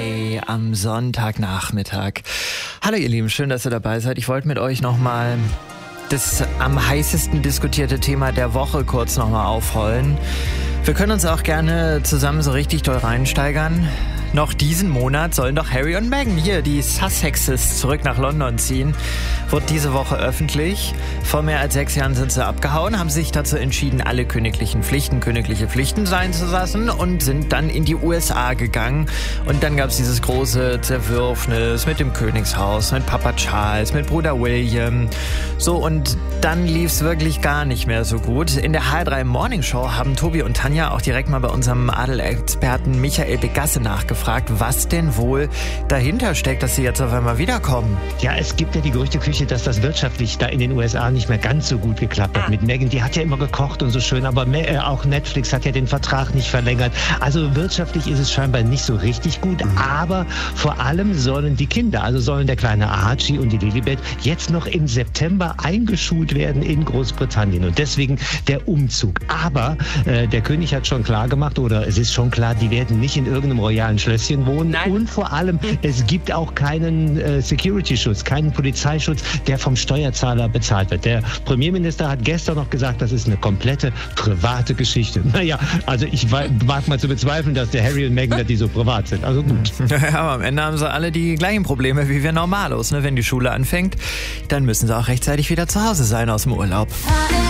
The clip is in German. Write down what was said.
Hi am Sonntagnachmittag. Hallo ihr Lieben, schön, dass ihr dabei seid. Ich wollte mit euch nochmal das am heißesten diskutierte Thema der Woche kurz nochmal aufrollen. Wir können uns auch gerne zusammen so richtig doll reinsteigern. Noch diesen Monat sollen doch Harry und Meghan, hier die Sussexes, zurück nach London ziehen. Wird diese Woche öffentlich. Vor mehr als 6 Jahren sind sie abgehauen, haben sich dazu entschieden, alle königliche Pflichten sein zu lassen und sind dann in die USA gegangen. Und dann gab es dieses große Zerwürfnis mit dem Königshaus, mit Papa Charles, mit Bruder William. So, und dann lief es wirklich gar nicht mehr so gut. In der HR3 Morning Show haben Tobi und Tanja auch direkt mal bei unserem Adelexperten Michael Begasse nachgefragt, was denn wohl dahinter steckt, dass sie jetzt auf einmal wiederkommen. Ja, es gibt ja die Gerüchteküche, dass das wirtschaftlich da in den USA nicht mehr ganz so gut geklappt hat mit Meghan. Die hat ja immer gekocht und so schön, aber auch Netflix hat ja den Vertrag nicht verlängert. Also wirtschaftlich ist es scheinbar nicht so richtig gut, aber vor allem sollen die Kinder, also sollen der kleine Archie und die Lilibet jetzt noch im September eingeschult werden in Großbritannien und deswegen der Umzug. Aber der König hat schon klar gemacht, oder es ist schon klar, die werden nicht in irgendeinem royalen Schlösschen wohnen. Nein. Und vor allem, es gibt auch keinen Security-Schutz, keinen Polizeischutz, der vom Steuerzahler bezahlt wird. Der Premierminister hat gestern noch gesagt, das ist eine komplette private Geschichte. Naja, also ich mag mal zu bezweifeln, dass der Harry und Meghan, dass die so privat sind. Also gut. Ja, aber am Ende haben sie alle die gleichen Probleme wie wir Normalos. Ne? Wenn die Schule anfängt, dann müssen sie auch rechtzeitig wieder zu Hause sein aus dem Urlaub.